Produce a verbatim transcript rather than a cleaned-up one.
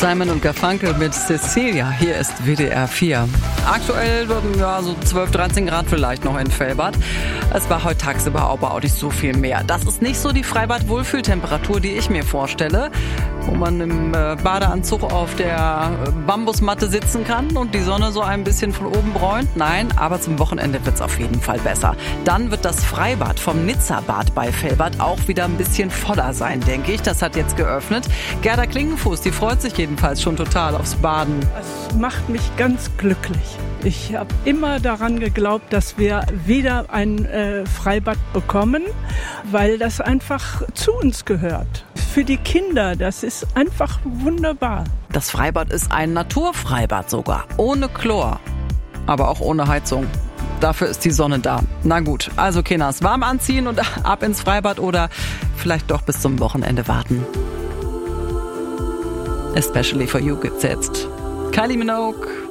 Simon und Garfunkel mit Cecilia. Hier ist W D R vier. Aktuell ja, so zwölf, dreizehn Grad vielleicht noch in Velbert. Es war heute tagsüber aber auch nicht so viel mehr. Das ist nicht so die Freibad-Wohlfühltemperatur, die ich mir vorstelle, wo man im äh, Badeanzug auf der äh, Bambusmatte sitzen kann und die Sonne so ein bisschen von oben bräunt. Nein, aber zum Wochenende wird es auf jeden Fall besser. Dann wird das Freibad vom Nizza-Bad bei Velbert auch wieder ein bisschen voller sein, denke ich. Das hat jetzt geöffnet. Gerda Klingenfuß, die freut sich jedenfalls schon total aufs Baden. Es macht mich ganz glücklich. Ich habe immer daran geglaubt, dass wir wieder ein äh, Freibad bekommen, weil das einfach zu uns gehört. Für die Kinder, das ist einfach wunderbar. Das Freibad ist ein Naturfreibad sogar, ohne Chlor, aber auch ohne Heizung. Dafür ist die Sonne da. Na gut, also Kinders, warm anziehen und ab ins Freibad oder vielleicht doch bis zum Wochenende warten. Especially for you gibt's jetzt Kylie Minogue